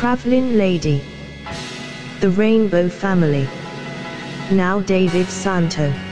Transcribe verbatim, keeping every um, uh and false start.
Traveling Lady, The Rainbow Family, Now David Santo.